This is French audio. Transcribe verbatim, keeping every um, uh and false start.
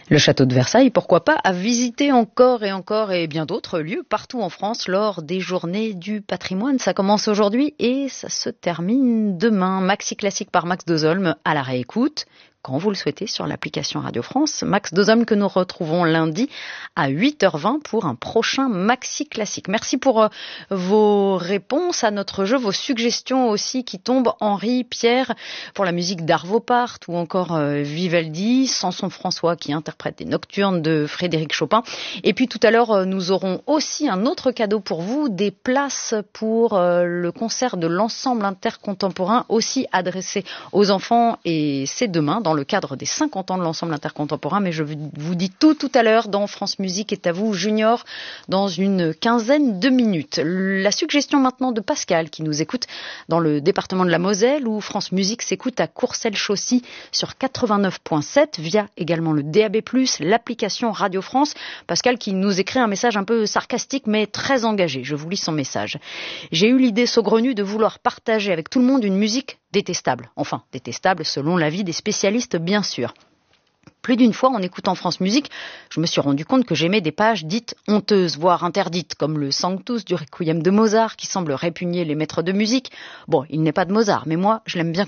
Le château de Versailles, pourquoi pas, à visiter encore et encore et bien d'autres lieux partout en France lors des journées du patrimoine. Ça commence aujourd'hui et ça se termine demain. Maxi Classique par Max Dozolm à la réécoute, quand vous le souhaitez, sur l'application Radio France. Max Dozolm que nous retrouvons lundi à huit heures vingt pour un prochain Maxi Classique. Merci pour euh, vos réponses à notre jeu, vos suggestions aussi qui tombent. Henri, Pierre, pour la musique d'Arvo Pärt ou encore euh, Vivaldi, Samson François qui interprète des Nocturnes de Frédéric Chopin. Et puis tout à l'heure, euh, nous aurons aussi un autre cadeau pour vous, des places pour euh, le concert de l'ensemble intercontemporain, aussi adressé aux enfants, et c'est demain dans le cadre des cinquante ans de l'ensemble intercontemporain, mais je vous dis tout tout à l'heure dans France Musique est à vous Junior dans une quinzaine de minutes. La suggestion maintenant de Pascal qui nous écoute dans le département de la Moselle où France Musique s'écoute à Courcelles-Chaussy sur quatre-vingt-neuf virgule sept via également le D A B plus, l'application Radio France. Pascal qui nous écrit un message un peu sarcastique mais très engagé. Je vous lis son message. J'ai eu l'idée saugrenue de vouloir partager avec tout le monde une musique détestable. Enfin, détestable selon l'avis des spécialistes, bien sûr. Plus d'une fois, en écoutant France Musique, je me suis rendu compte que j'aimais des pages dites honteuses, voire interdites, comme le Sanctus du Requiem de Mozart, qui semble répugner les maîtres de musique. Bon, il n'est pas de Mozart, mais moi, je l'aime bien